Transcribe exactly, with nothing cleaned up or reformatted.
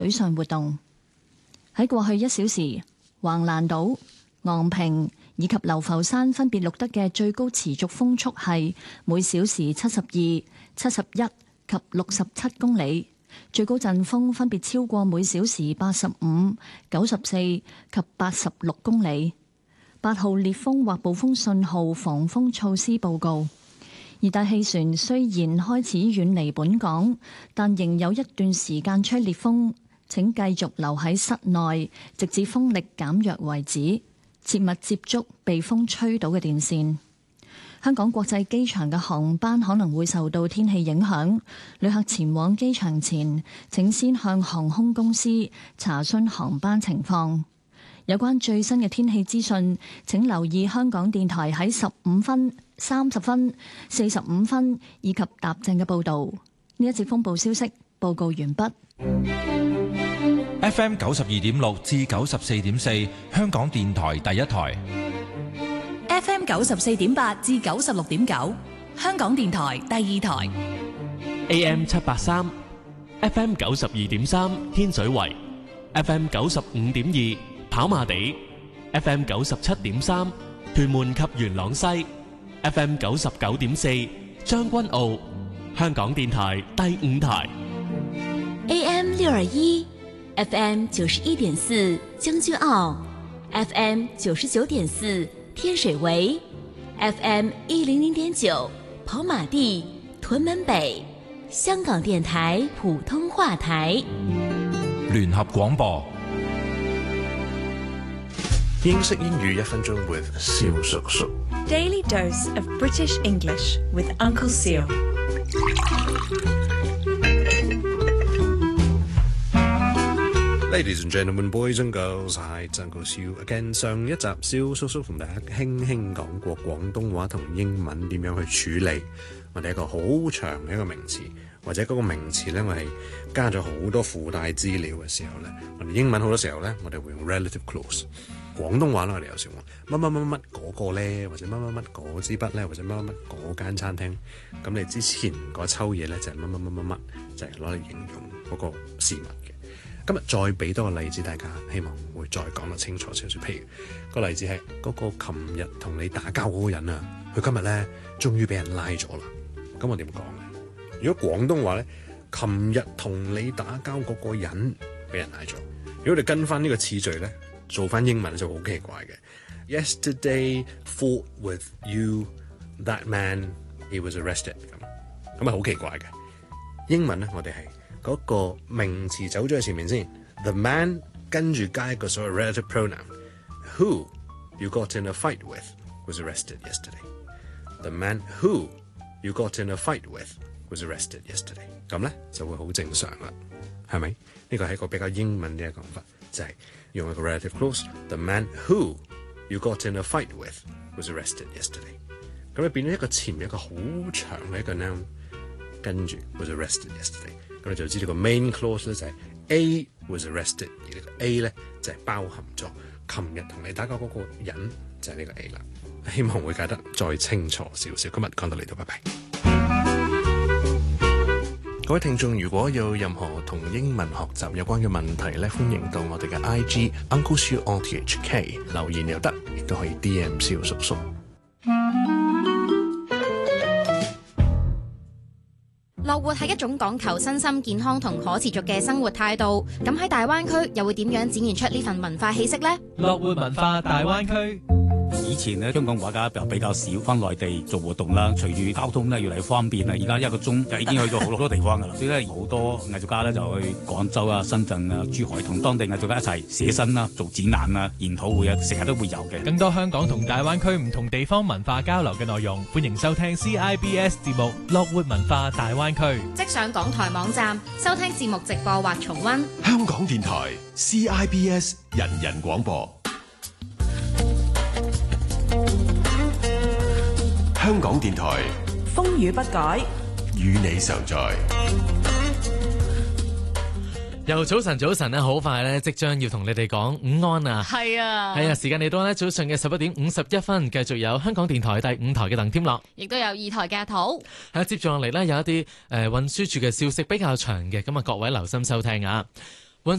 水上活動。喺過去一小時，橫瀾島、昂坪以及流浮山分別錄得嘅最高持續風速係每小時七十二、七十一及六十七公里，最高陣風分別超過每小時八十五、九十四及八十六公里。八號烈風或暴風信號防風措施報告。熱帶氣旋雖然開始遠離本港，但仍有一段時間吹烈風。請繼續留喺室內，直至風力減弱為止。切勿接觸被風吹倒嘅電線。香港國際機場嘅航班可能會受到天氣影響，旅客前往機場前，請先向航空公司查詢航班情況。有關最新嘅天氣資訊，請留意香港電台喺十五分、三十分、四十五分以及踏正嘅報導。呢一節風暴消息報告完畢。 F M 九十二點六至九十四點四，香港電台第一台。 F M 九十四點八至九十六點九，香港電台第二台。 A M 七八三 ，F M 九十二點三，天水圍 ；F M 九十五點二，跑馬地 ；F M 九十七點三，屯門及元朗西 ；F M 九十九點四，將軍澳。香港電台第五台。 A M 六二一。F M 九十一點四將軍澳 ，F M 九十九點四天水圍 ，F M 一零零點九跑馬地屯門北，香港電台普通話台。 聯合廣播。 英式英語一分鐘 with 蕭叔叔。 Daily dose of British English with Uncle Seal。 Ladies and gentlemen, boys and girls, hi, Uncle Siu again。上一集蕭叔叔同大家輕輕講過廣東話同英文點樣去處理我哋一個好長嘅一個名詞，或者嗰個名詞咧，我係加咗好多附帶資料嘅時候咧，我哋英文好多時候咧，我哋會用 relative clause。廣東話咧，我哋有時話乜乜乜乜嗰個咧，或者乜乜乜嗰支筆咧，或者乜乜乜嗰間餐廳。咁你之前嗰抽嘢咧就係乜乜乜乜乜，就係攞嚟形容嗰個事物嘅。今日再俾多個例子，大家希望會再講得清楚少少。譬如個例子係嗰個琴日同你打交嗰個人啊，佢今日咧終於俾人拉咗啦。咁我點講咧？如果廣東話咧，琴日同你打交嗰個人俾人拉咗。如果你跟翻呢個次序咧，做翻英文就好奇怪嘅。Yesterday fought with you, that man, he was arrested。咁咁啊好奇怪嘅。英文咧，我哋係嗰個名詞走咗喺前面先 ，the man 跟住加一個所謂 relative pronoun，who you got in a fight with was arrested yesterday。the man who you got in a fight with was arrested yesterday。咁咧就會好正常啦，係咪？呢個係一個比較英文嘅講法，就係、是、用一個 relative clause，the man who you got in a fight with was arrested yesterday。咁你變咗一個前面一個好長嘅一個 noun， 跟住 was arrested yesterday。咁你就知道個 main clause 咧就係 A was arrested， 而呢個 A 咧就係包含咗琴日同你打交嗰個人就係呢個 A 啦。希望會解得再清楚少少。今日講到嚟度，拜拜。各位聽眾，如果有任何同英文學習有關嘅問題咧，歡迎到我哋嘅 I G Uncle Siu R T H K 留言又得，亦都可以 D M 蕭叔叔。 樂活係一種講求身心健康同可持續嘅生活態度，咁喺大灣區又會點樣展現出呢份文化氣息呢？ 樂活文化大灣區。 以前咧，香港畫家又比較少翻內地做活動啦。隨住交通咧越嚟越方便啦，而家一個鐘就已經去到好多地方噶啦。所以咧，好多藝術家咧就去廣州啊、深圳啊、珠海同當地藝術家一齊寫生啦、做展覽啊、研討會啊，成日都會有嘅。 更多香港同大灣區唔同地方文化交流嘅內容，歡迎收聽 C I B S 節目《樂活文化大灣區》。 即上港台網站收聽節目直播或重溫。 香港電台 C I B S 人人廣播。香港電台風雨不改， 與你常在。 又早晨，早晨咧，好快咧，即將要同你哋講午安啊！ 係啊， 係啊，時間嚟到咧，早上嘅十一點五十一分，繼續有香港電台第五台嘅鄧添樂， 亦都有二台嘅阿土。 係啊，接住落嚟呢，有一啲誒運輸署嘅消息比較長嘅，咁啊各位留心收聽啊！